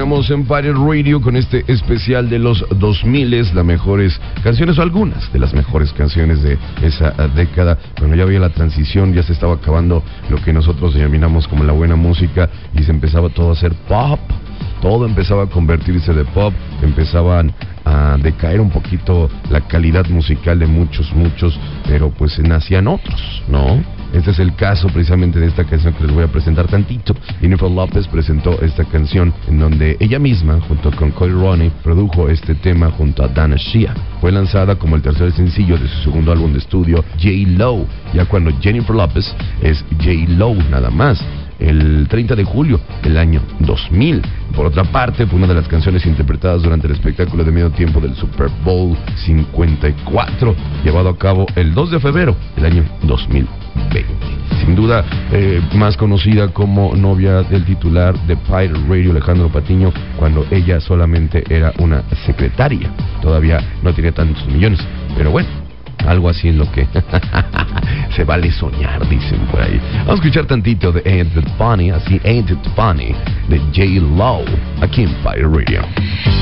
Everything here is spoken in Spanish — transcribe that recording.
Estamos en Pirate Radio con este especial de los 2000, las mejores canciones o algunas de las mejores canciones de esa década. Cuando ya había la transición, ya se estaba acabando lo que nosotros denominamos como la buena música y se empezaba todo a hacer pop. Todo empezaba a convertirse de pop, empezaban a decaer un poquito la calidad musical de muchos, pero pues nacían otros, ¿no? Este es el caso precisamente de esta canción que les voy a presentar tantito. Jennifer Lopez presentó esta canción en donde ella misma, junto con Coy Ronnie, produjo este tema junto a Dana Shia. Fue lanzada como el tercer sencillo de su segundo álbum de estudio, J-Lo, ya cuando Jennifer Lopez es J-Lo nada más, el 30 de julio del año 2000. Por otra parte, fue una de las canciones interpretadas durante el espectáculo de medio tiempo del Super Bowl 54, llevado a cabo el 2 de febrero del año 2020. Sin duda, más conocida como novia del titular de Pirate Radio, Alejandro Patiño, cuando ella solamente era una secretaria. Todavía no tenía tantos millones, pero bueno, algo así es lo que se vale soñar, dicen por ahí. Vamos a escuchar tantito de Ain't It Funny, así Ain't It Funny, de J-Lo, aquí en Pirate Radio.